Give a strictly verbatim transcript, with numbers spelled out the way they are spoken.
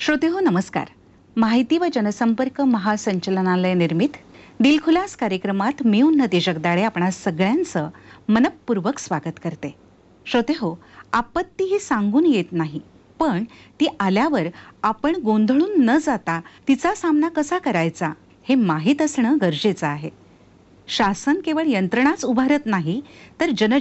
श्रोते हो नमस्कार. माहिती व जनसंपर्क महासंचालनालय निर्मित दिलखुलास कार्यक्रमात मी उन्नती जगदाळे आपणा सगळ्यांचं मनपूर्वक स्वागत करते. श्रोते हो, आपत्ती ही सांगून येत नाही, पण ती आल्यावर आपण गोंधळून न जाता तिचा सामना कसा करायचा हे माहीत असणं गरजेचं आहे. शासन केवळ यंत्रणाच उभारत नाही, तर जन